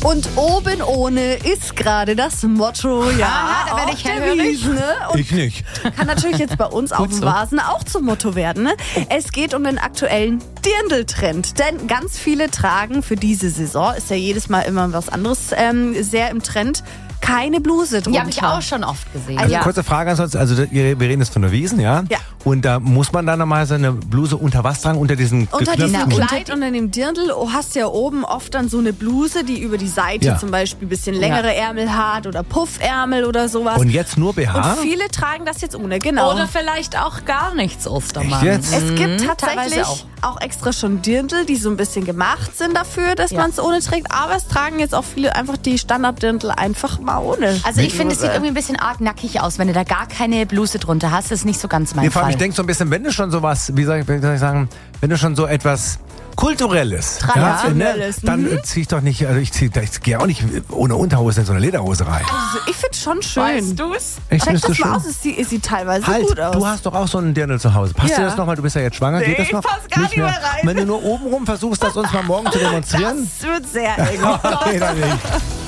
Und oben ohne ist gerade das Motto. Ja, da werde auf ich der hellhörig. Wiesn, ne? Und Ich nicht. kann natürlich jetzt bei uns auf dem so. Vasen auch zum Motto werden. Ne? Es geht um den aktuellen Dirndl-Trend. Denn ganz viele tragen für diese Saison, ist ja jedes Mal immer was anderes, sehr im Trend, keine Bluse drunter. Die habe ich auch schon oft gesehen. Also ja. kurze Frage ansonsten, also wir reden jetzt von der Wiesn, ja? Ja. Und da muss man dann nochmal seine Bluse unter was tragen? Unter diesen Unter diesem geknöpften- Kleid, unter dem Dirndl, hast du ja oben oft dann so eine Bluse, die über die Seite Ja. zum Beispiel ein bisschen längere Ärmel hat oder Puffärmel oder sowas. Und jetzt nur BH? Und viele tragen das jetzt ohne, genau. Oder vielleicht auch gar nichts, Ostermann. Echt jetzt? Es gibt tatsächlich teilweise auch extra schon Dirndl, die so ein bisschen gemacht sind dafür, dass man es ohne trägt. Aber es tragen jetzt auch viele einfach die Standarddirndl einfach mal ohne. Also ich finde, es sieht irgendwie ein bisschen arg nackig aus, wenn du da gar keine Bluse drunter hast. Das ist nicht so ganz mein Nee, vor allem, Fall. ich denke so ein bisschen, wenn du schon sowas, wie soll ich sagen, wenn du schon so etwas Kulturelles, Traditionelles, dann zieh ich doch nicht, also ich gehe auch nicht ohne Unterhose in so eine Lederhose rein. Also ich finde es schon schön. Weißt du's? Echt, Check findest du das mal schön? aus, es sieht teilweise Halt, gut aus. du hast doch auch so einen Dirndl zu Hause. Passt Ja. dir das nochmal? Du bist ja jetzt schwanger. Nee, Geht das ich noch? pass gar nicht mehr rein. Wenn du nur oben rum versuchst, das uns mal morgen zu demonstrieren. Das wird sehr eng. Nee, dann nicht.